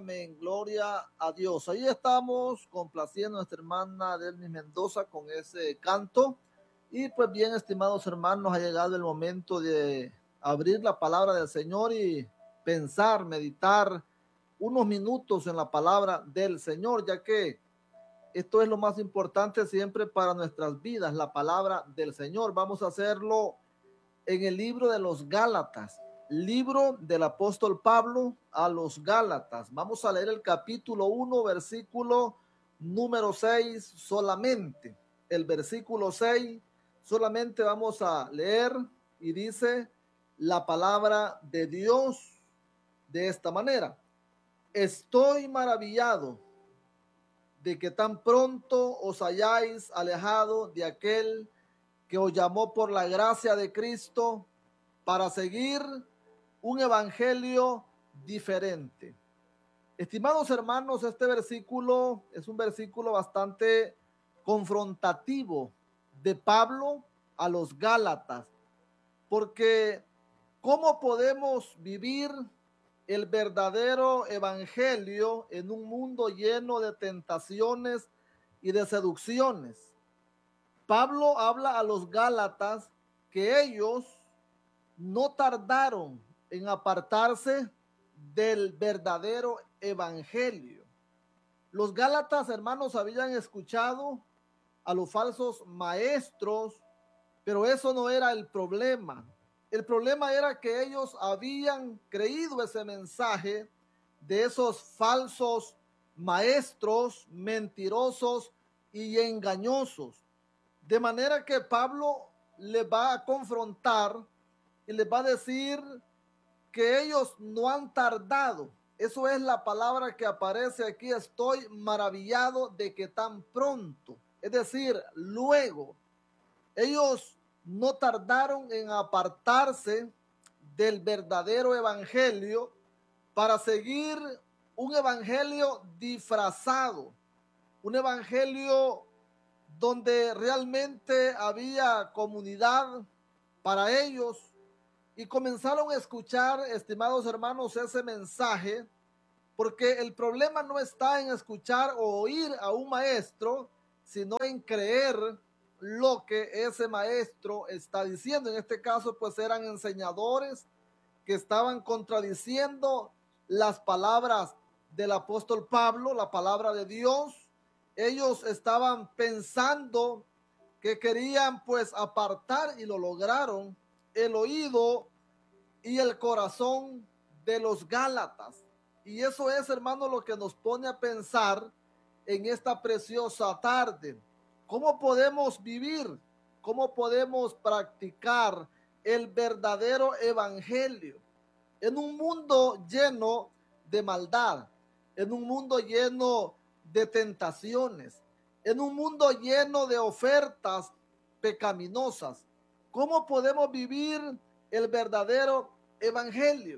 Amén. Gloria a Dios. Ahí estamos complaciendo a nuestra hermana Delmi Mendoza con ese canto. Y pues bien, estimados hermanos, ha llegado el momento de abrir la palabra del Señor y pensar, meditar unos minutos en la palabra del Señor, ya que esto es lo más importante siempre para nuestras vidas, la palabra del Señor. Vamos a hacerlo en el libro de los Gálatas, libro del apóstol Pablo a los Gálatas. Vamos a leer el capítulo 1, versículo número 6 solamente. El versículo 6 solamente vamos a leer y dice la palabra de Dios de esta manera. Estoy maravillado de que tan pronto os hayáis alejado de aquel que os llamó por la gracia de Cristo para seguir un evangelio diferente. Estimados hermanos, este versículo es un versículo bastante confrontativo de Pablo a los Gálatas, porque ¿cómo podemos vivir el verdadero evangelio en un mundo lleno de tentaciones y de seducciones? Pablo habla a los Gálatas que ellos no tardaron en apartarse del verdadero evangelio. Los Gálatas, hermanos, habían escuchado a los falsos maestros, pero eso no era el problema. El problema era que ellos habían creído ese mensaje de esos falsos maestros mentirosos y engañosos. De manera que Pablo les va a confrontar y les va a decir que ellos no han tardado. Eso es la palabra que aparece aquí. Estoy maravillado de que tan pronto, es decir, luego, ellos no tardaron en apartarse del verdadero evangelio para seguir un evangelio disfrazado, un evangelio donde realmente había comunidad para ellos, y comenzaron a escuchar, estimados hermanos, ese mensaje, porque el problema no está en escuchar o oír a un maestro, sino en creer lo que ese maestro está diciendo. En este caso, pues eran enseñadores que estaban contradiciendo las palabras del apóstol Pablo, la palabra de Dios. Ellos estaban pensando que querían pues apartar, y lo lograron, el oído y el corazón de los Gálatas. Y eso es, hermano, lo que nos pone a pensar en esta preciosa tarde. ¿Cómo podemos vivir? ¿Cómo podemos practicar el verdadero evangelio en un mundo lleno de maldad, en un mundo lleno de tentaciones, en un mundo lleno de ofertas pecaminosas? ¿Cómo podemos vivir el verdadero evangelio?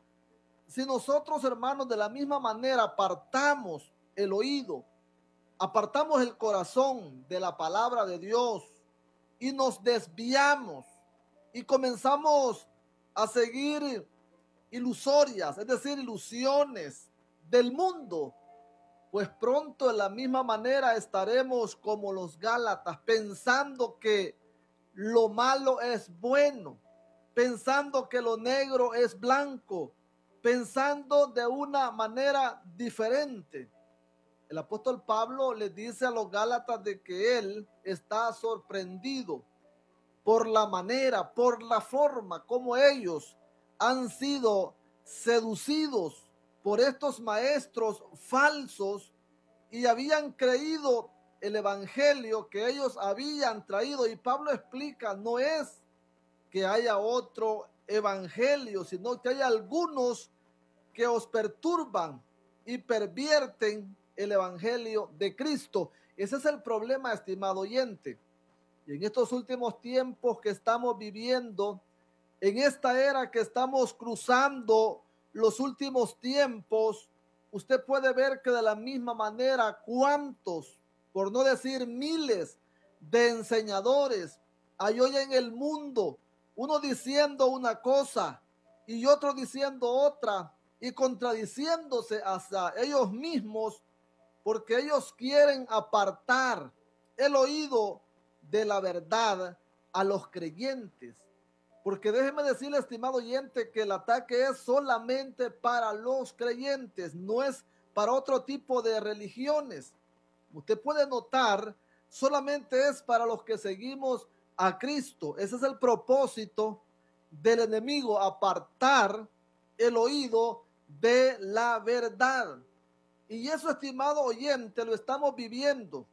Si nosotros, hermanos, de la misma manera apartamos el oído, apartamos el corazón de la palabra de Dios y nos desviamos y comenzamos a seguir ilusorias, es decir, ilusiones del mundo, pues pronto de la misma manera estaremos como los Gálatas, pensando que lo malo es bueno, pensando que lo negro es blanco, pensando de una manera diferente. El apóstol Pablo les dice a los Gálatas de que él está sorprendido por la manera, por la forma como ellos han sido seducidos por estos maestros falsos y habían creído el evangelio que ellos habían traído. Y Pablo explica, no es que haya otro evangelio, sino que hay algunos que os perturban y pervierten el evangelio de Cristo. Ese es el problema, estimado oyente. Y en estos últimos tiempos que estamos viviendo, en esta era que estamos cruzando los últimos tiempos, usted puede ver que de la misma manera cuántos, por no decir miles de enseñadores hay hoy en el mundo, uno diciendo una cosa y otro diciendo otra, y contradiciéndose hacia ellos mismos, porque ellos quieren apartar el oído de la verdad a los creyentes. Porque déjeme decirle, estimado oyente, que el ataque es solamente para los creyentes, no es para otro tipo de religiones. Usted puede notar, solamente es para los que seguimos a Cristo. Ese es el propósito del enemigo, apartar el oído de la verdad. Y eso, estimado oyente, lo estamos viviendo.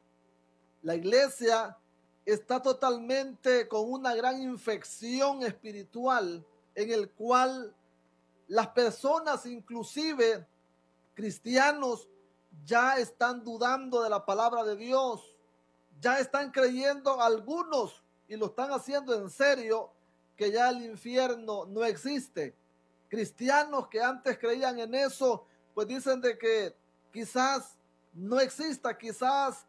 La iglesia está totalmente con una gran infección espiritual en el cual las personas, inclusive cristianos, ya están dudando de la palabra de Dios, ya están creyendo algunos y lo están haciendo en serio que ya el infierno no existe. Cristianos que antes creían en eso, pues dicen de que quizás no exista, quizás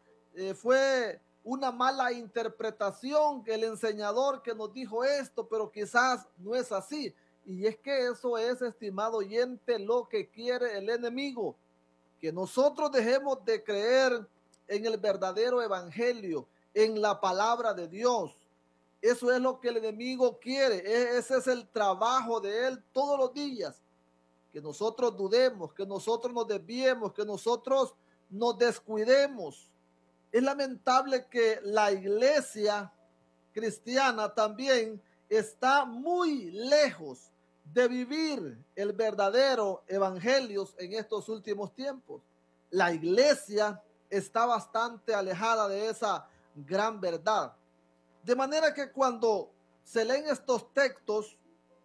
fue una mala interpretación que el enseñador que nos dijo esto, pero quizás no es así. Y es que eso es, estimado oyente, lo que quiere el enemigo, que nosotros dejemos de creer en el verdadero evangelio, en la palabra de Dios. Eso es lo que el enemigo quiere. Ese es el trabajo de él todos los días. Que nosotros dudemos, que nosotros nos desviemos, que nosotros nos descuidemos. Es lamentable que la iglesia cristiana también está muy lejos de vivir el verdadero evangelio en estos últimos tiempos. La iglesia está bastante alejada de esa gran verdad. De manera que cuando se leen estos textos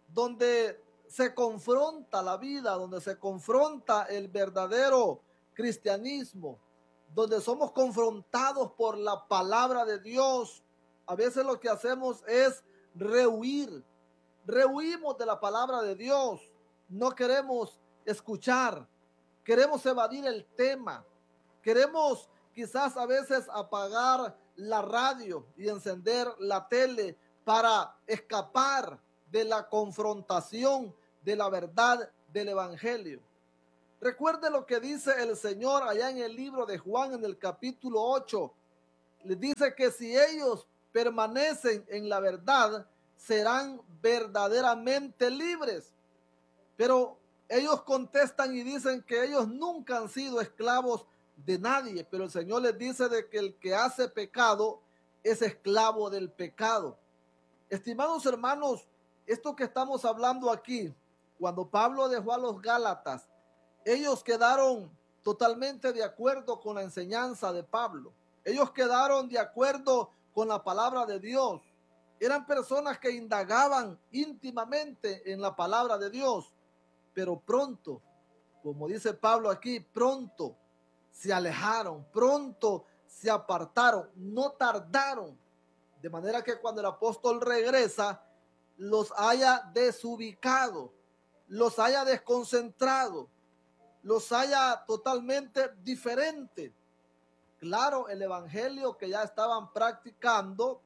donde se confronta la vida, donde se confronta el verdadero cristianismo, donde somos confrontados por la palabra de Dios, a veces lo que hacemos es rehuimos de la palabra de Dios, no queremos escuchar, queremos evadir el tema, queremos quizás a veces apagar la radio y encender la tele para escapar de la confrontación de la verdad del evangelio. Recuerde lo que dice el Señor allá en el libro de Juan en el capítulo 8. Le dice que si ellos permanecen en la verdad, serán verdaderamente libres. Pero ellos contestan y dicen que ellos nunca han sido esclavos de nadie, pero el Señor les dice de que el que hace pecado es esclavo del pecado. Estimados hermanos, esto que estamos hablando aquí, cuando Pablo dejó a los Gálatas, ellos quedaron totalmente de acuerdo con la enseñanza de Pablo. Ellos quedaron de acuerdo con la palabra de Dios. Eran personas que indagaban íntimamente en la palabra de Dios, pero pronto, como dice Pablo aquí, pronto se alejaron, pronto se apartaron, no tardaron. De manera que cuando el apóstol regresa, los haya desubicado, los haya desconcentrado, los haya totalmente diferente. Claro, el evangelio que ya estaban practicando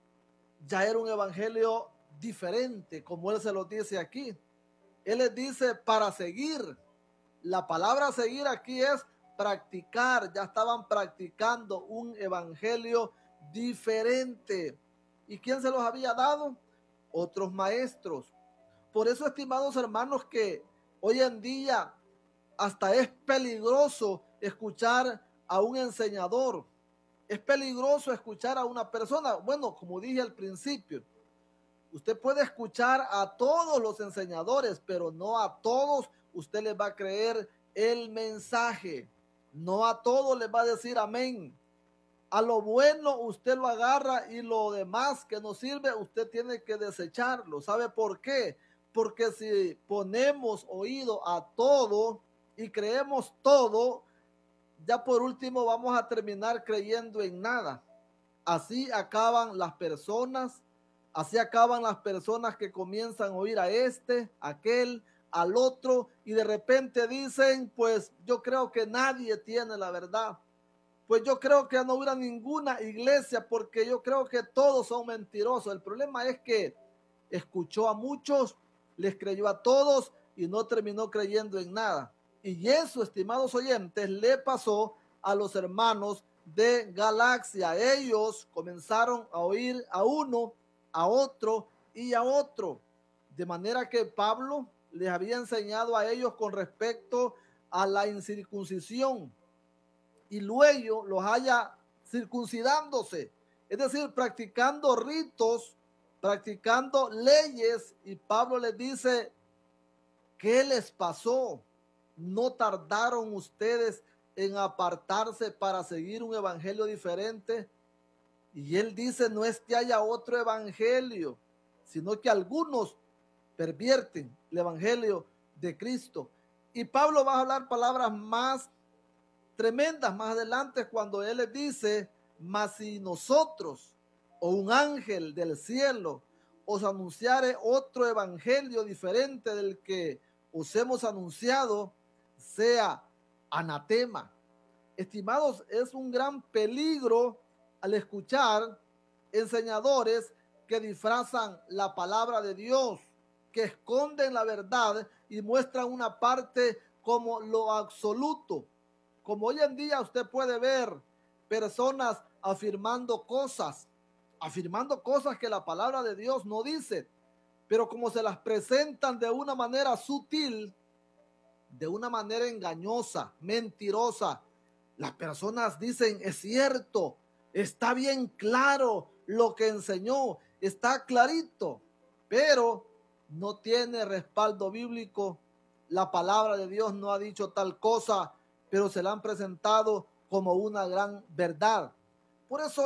ya era un evangelio diferente, como él se lo dice aquí. Él les dice para seguir. La palabra seguir aquí es practicar. Ya estaban practicando un evangelio diferente. ¿Y quién se los había dado? Otros maestros. Por eso, estimados hermanos, que hoy en día hasta es peligroso escuchar a un enseñador. Es peligroso escuchar a una persona. Bueno, como dije al principio, usted puede escuchar a todos los enseñadores, pero no a todos usted les va a creer el mensaje. No a todos les va a decir amén. A lo bueno usted lo agarra y lo demás que no sirve usted tiene que desecharlo. ¿Sabe por qué? Porque si ponemos oído a todo y creemos todo, ya por último vamos a terminar creyendo en nada. Así acaban las personas, así acaban las personas que comienzan a oír a este, a aquel, al otro y de repente dicen, pues yo creo que nadie tiene la verdad. Pues yo creo que no hubiera ninguna iglesia porque yo creo que todos son mentirosos. El problema es que escuchó a muchos, les creyó a todos y no terminó creyendo en nada. Y eso, estimados oyentes, le pasó a los hermanos de Galacia. Ellos comenzaron a oír a uno, a otro y a otro. De manera que Pablo les había enseñado a ellos con respecto a la incircuncisión y luego los haya circuncidándose, es decir, practicando ritos, practicando leyes, y Pablo les dice: ¿qué les pasó? ¿No tardaron ustedes en apartarse para seguir un evangelio diferente? Y él dice: no es que haya otro evangelio, sino que algunos pervierten el evangelio de Cristo. Y Pablo va a hablar palabras más tremendas más adelante cuando él les dice: mas si nosotros o un ángel del cielo os anunciare otro evangelio diferente del que os hemos anunciado, sea anatema. Estimados, es un gran peligro al escuchar enseñadores que disfrazan la palabra de Dios, que esconden la verdad y muestran una parte como lo absoluto. Como hoy en día usted puede ver personas afirmando cosas que la palabra de Dios no dice, pero como se las presentan de una manera sutil, de una manera engañosa, mentirosa, las personas dicen: es cierto, está bien claro lo que enseñó, está clarito, pero no tiene respaldo bíblico. La palabra de Dios no ha dicho tal cosa, pero se la han presentado como una gran verdad. Por eso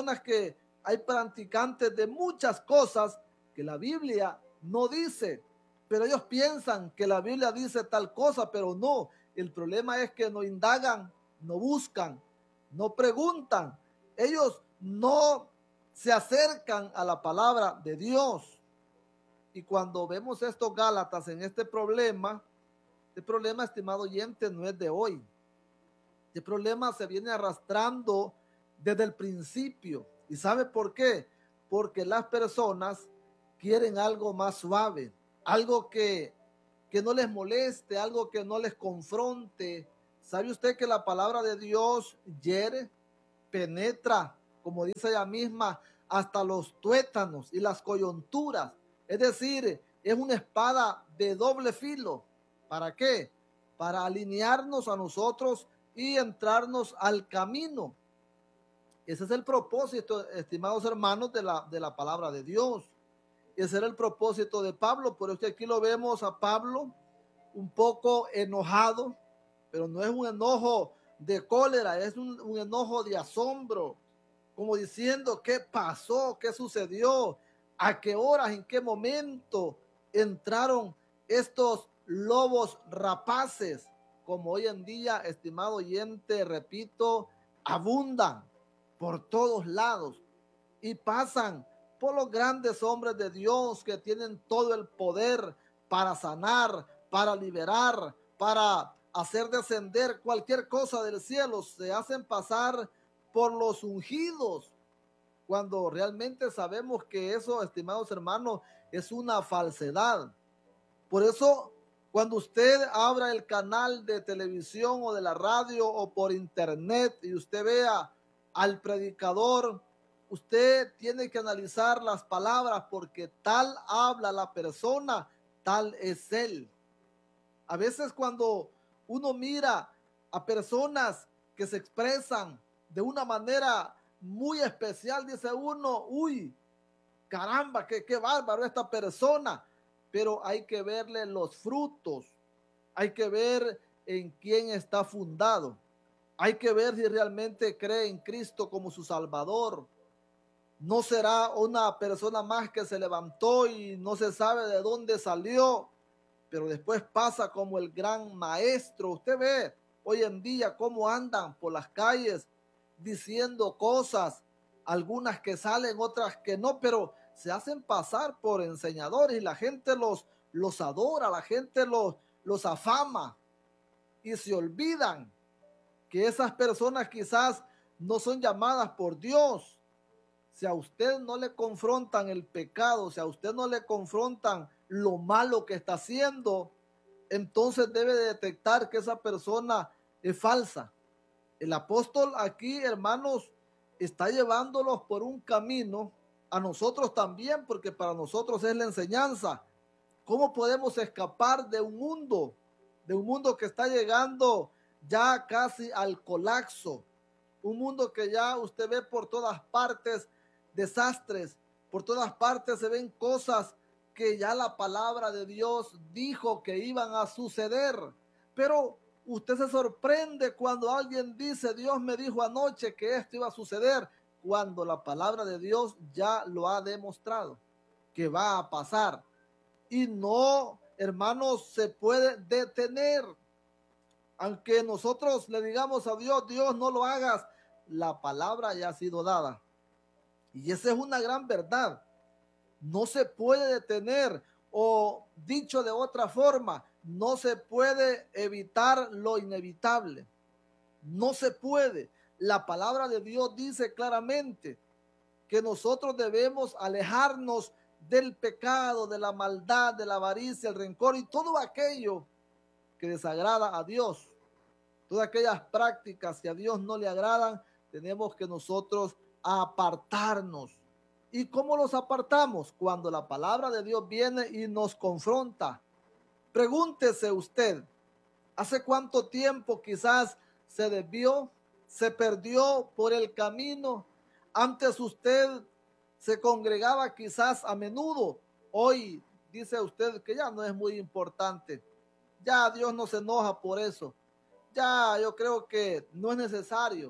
hay practicantes de muchas cosas que la Biblia no dice, pero ellos piensan que la Biblia dice tal cosa, pero no. El problema es que no indagan, no buscan, no preguntan. Ellos no se acercan a la palabra de Dios. Y cuando vemos estos Gálatas en este problema, estimado oyente, no es de hoy. Este problema se viene arrastrando desde el principio. ¿Y sabe por qué? Porque las personas quieren algo más suave, algo que no les moleste, algo que no les confronte. ¿Sabe usted que la palabra de Dios hiere, penetra, como dice ella misma, hasta los tuétanos y las coyunturas? Es decir, es una espada de doble filo. ¿Para qué? Para alinearnos a nosotros y entrarnos al camino. Ese es el propósito, estimados hermanos, de la palabra de Dios. Ese era el propósito de Pablo. Por eso aquí lo vemos a Pablo un poco enojado, pero no es un enojo de cólera, es un enojo de asombro, como diciendo: ¿qué pasó? ¿Qué sucedió? ¿A qué horas? ¿En qué momento entraron estos lobos rapaces? Como hoy en día, estimado oyente, repito, abundan por todos lados y pasan por los grandes hombres de Dios que tienen todo el poder para sanar, para liberar, para hacer descender cualquier cosa del cielo. Se hacen pasar por los ungidos, cuando realmente sabemos que eso, estimados hermanos, es una falsedad. Por eso, cuando usted abra el canal de televisión o de la radio o por internet y usted vea al predicador, usted tiene que analizar las palabras, porque tal habla la persona, tal es él. A veces cuando uno mira a personas que se expresan de una manera muy especial, dice uno: uy, caramba, qué bárbaro esta persona. Pero hay que verle los frutos, hay que ver en quién está fundado, hay que ver si realmente cree en Cristo como su Salvador. No será una persona más que se levantó y no se sabe de dónde salió, pero después pasa como el gran maestro. Usted ve hoy en día cómo andan por las calles diciendo cosas, algunas que salen, otras que no, pero se hacen pasar por enseñadores y la gente los adora, la gente los afama, y se olvidan que esas personas quizás no son llamadas por Dios. Si a usted no le confrontan el pecado, si a usted no le confrontan lo malo que está haciendo, entonces debe detectar que esa persona es falsa. El apóstol aquí, hermanos, está llevándolos por un camino, a nosotros también, porque para nosotros es la enseñanza. ¿Cómo podemos escapar de un mundo que está llegando ya casi al colapso? Un mundo que ya usted ve por todas partes desastres, por todas partes se ven cosas que ya la palabra de Dios dijo que iban a suceder. Pero usted se sorprende cuando alguien dice, Dios me dijo anoche que esto iba a suceder, cuando la palabra de Dios ya lo ha demostrado que va a pasar. Y no, hermanos, se puede detener. Aunque nosotros le digamos a Dios, Dios no lo hagas, la palabra ya ha sido dada. Y esa es una gran verdad. No se puede detener, o dicho de otra forma, no se puede evitar lo inevitable. No se puede. La palabra de Dios dice claramente que nosotros debemos alejarnos del pecado, de la maldad, de la avaricia, el rencor y todo aquello que desagrada a Dios. Todas aquellas prácticas que a Dios no le agradan, tenemos que nosotros apartarnos. ¿Y cómo los apartamos? Cuando la palabra de Dios viene y nos confronta. Pregúntese usted, ¿hace cuánto tiempo quizás se desvió, se perdió por el camino? Antes usted se congregaba quizás a menudo. Hoy dice usted que ya no es muy importante. Ya Dios no se enoja por eso. Ya yo creo que no es necesario.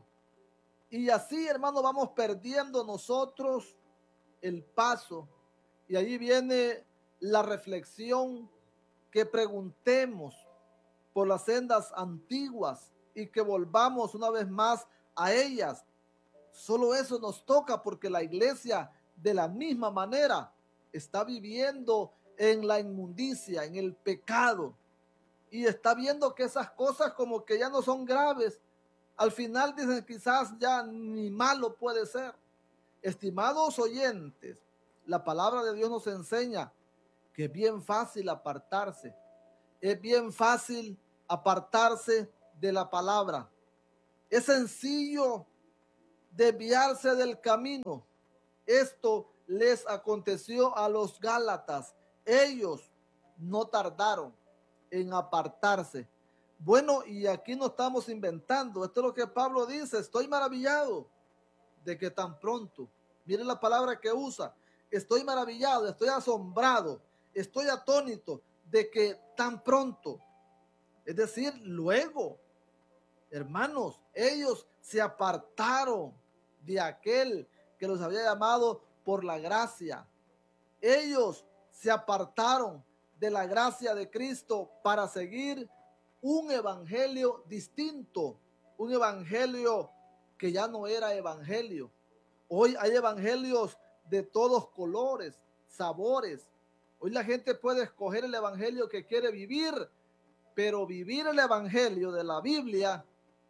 Y así, hermano, vamos perdiendo nosotros el paso. Y ahí viene la reflexión, que preguntemos por las sendas antiguas y que volvamos una vez más a ellas. Solo eso nos toca, porque la iglesia de la misma manera está viviendo en la inmundicia, en el pecado, y está viendo que esas cosas como que ya no son graves. Al final dicen, quizás ya ni malo puede ser. Estimados oyentes, la palabra de Dios nos enseña que es bien fácil apartarse. Es bien fácil apartarse de la palabra. Es sencillo desviarse del camino. Esto les aconteció a los Gálatas. Ellos no tardaron en apartarse. Bueno, y aquí no estamos inventando. Esto es lo que Pablo dice. Estoy maravillado de que tan pronto, miren la palabra que usa, estoy maravillado, estoy asombrado, estoy atónito de que tan pronto, es decir, luego, hermanos, ellos se apartaron de aquel que los había llamado por la gracia. Ellos se apartaron de la gracia de Cristo para seguir un evangelio distinto, un evangelio que ya no era evangelio. Hoy hay evangelios de todos colores, sabores. Hoy la gente puede escoger el evangelio que quiere vivir, pero vivir el evangelio de la Biblia,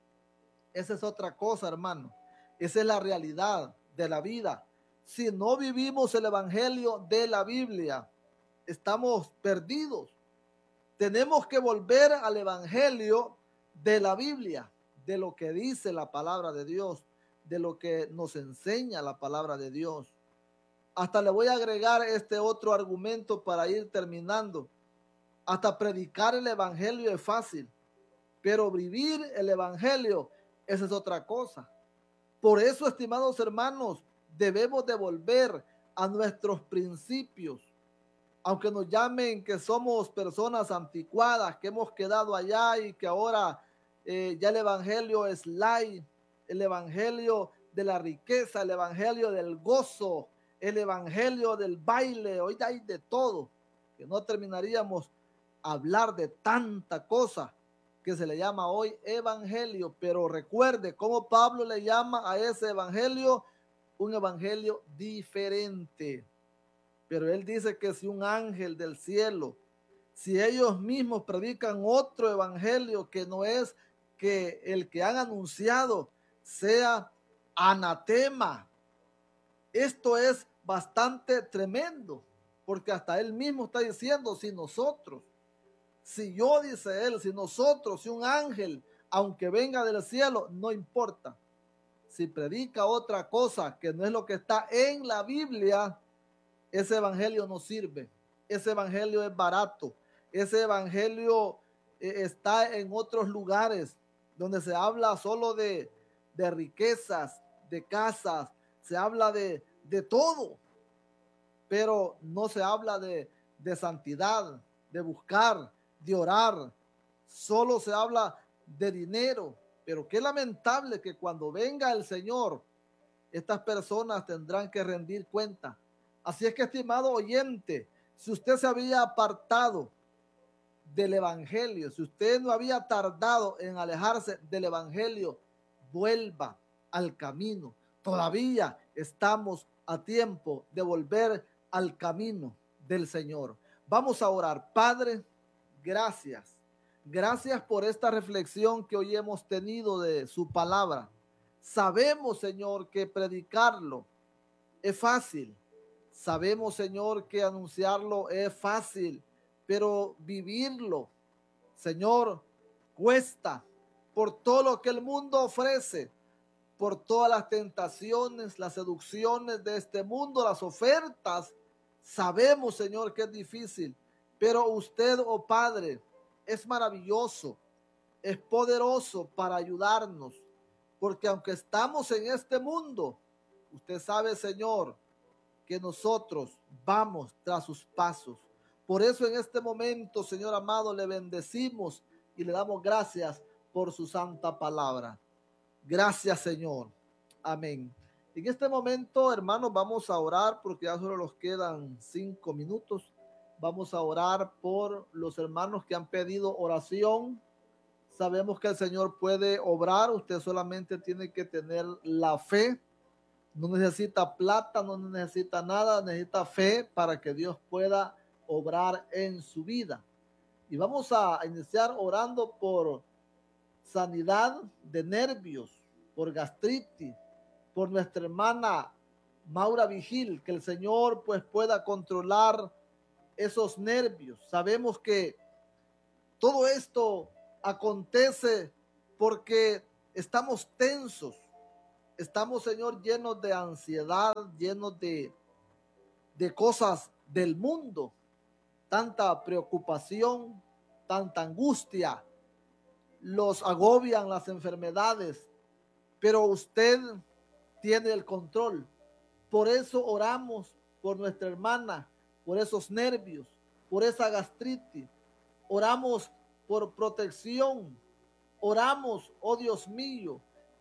esa es otra cosa, hermano. Esa es la realidad de la vida. Si no vivimos el evangelio de la Biblia, estamos perdidos. Tenemos que volver al evangelio de la Biblia, de lo que dice la palabra de Dios, de lo que nos enseña la palabra de Dios. Hasta le voy a agregar este otro argumento para ir terminando. Hasta predicar el evangelio es fácil, pero vivir el evangelio, esa es otra cosa. Por eso, estimados hermanos, debemos de volver a nuestros principios. Aunque nos llamen que somos personas anticuadas, que hemos quedado allá y que ahora ya el evangelio es light, el evangelio de la riqueza, el evangelio del gozo, el evangelio del baile, hoy hay de todo, que no terminaríamos hablar de tanta cosa que se le llama hoy evangelio. Pero recuerde cómo Pablo le llama a ese evangelio un evangelio diferente. Pero él dice que si un ángel del cielo, si ellos mismos predican otro evangelio que no es que el que han anunciado, sea anatema. Esto es bastante tremendo, porque hasta él mismo está diciendo, Si yo, dice él, si nosotros, si un ángel, aunque venga del cielo, no importa. Si predica otra cosa que no es lo que está en la Biblia, ese evangelio no sirve. Ese evangelio es barato. Ese evangelio está en otros lugares donde se habla solo de riquezas, de casas, se habla de todo, pero no se habla de santidad, de buscar, de orar. Solo se habla de dinero. Pero qué lamentable que cuando venga el Señor, estas personas tendrán que rendir cuenta. Así es que, estimado oyente, si usted se había apartado del evangelio, si usted no había tardado en alejarse del evangelio, vuelva al camino. Todavía estamos a tiempo de volver al camino del Señor. Vamos a orar. Padre, gracias. Gracias por esta reflexión que hoy hemos tenido de su palabra. Sabemos, Señor, que predicarlo es fácil. Sabemos, Señor, que anunciarlo es fácil, pero vivirlo, Señor, cuesta por todo lo que el mundo ofrece, por todas las tentaciones, las seducciones de este mundo, las ofertas. Sabemos, Señor, que es difícil, pero usted, oh Padre, es maravilloso, es poderoso para ayudarnos, porque aunque estamos en este mundo, usted sabe, Señor, que nosotros vamos tras sus pasos. Por eso en este momento, Señor amado, le bendecimos y le damos gracias por su santa palabra. Gracias, Señor. Amén. En este momento, hermanos, vamos a orar porque ya solo nos quedan 5 minutos. Vamos a orar por los hermanos que han pedido oración. Sabemos que el Señor puede obrar. Usted solamente tiene que tener la fe. No necesita plata, no necesita nada, necesita fe para que Dios pueda obrar en su vida. Y vamos a iniciar orando por sanidad de nervios, por gastritis, por nuestra hermana Maura Vigil, que el Señor pues pueda controlar esos nervios. Sabemos que todo esto acontece porque estamos tensos. Estamos, Señor, llenos de ansiedad, llenos de cosas del mundo, tanta preocupación, tanta angustia, los agobian las enfermedades, pero usted tiene el control. Por eso oramos por nuestra hermana, por esos nervios, por esa gastritis. Oramos por protección. Oramos, oh Dios mío,